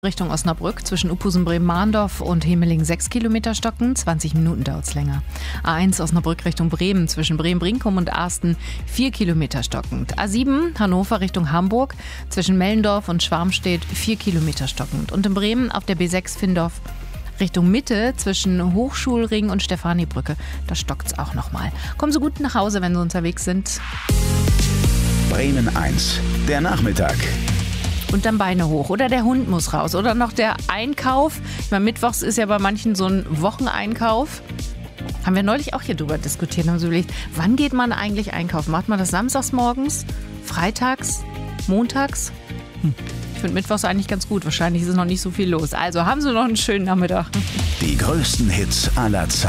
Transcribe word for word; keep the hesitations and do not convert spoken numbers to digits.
Richtung Osnabrück zwischen Uphusen, Bremen-Mahndorf und Hemeling sechs Kilometer stocken, zwanzig Minuten dauert es länger. A eins Osnabrück Richtung Bremen zwischen Bremen-Brinkum und Asten vier Kilometer stockend. A sieben Hannover Richtung Hamburg zwischen Mellendorf und Schwarmstedt vier Kilometer stockend. Und in Bremen auf der B sechs Findorf Richtung Mitte zwischen Hochschulring und Stefanibrücke, da stockt es auch nochmal. Kommen Sie gut nach Hause, wenn Sie unterwegs sind. Bremen eins, der Nachmittag. Und dann Beine hoch. Oder der Hund muss raus. Oder noch der Einkauf. Ich meine, mittwochs ist ja bei manchen so ein Wocheneinkauf. Haben wir neulich auch hier drüber diskutiert. Haben so überlegt, wann geht man eigentlich einkaufen? Macht man das samstags morgens? Freitags? Montags? Hm. Ich finde mittwochs eigentlich ganz gut. Wahrscheinlich ist noch nicht so viel los. Also haben Sie noch einen schönen Nachmittag. Die größten Hits aller Zeiten.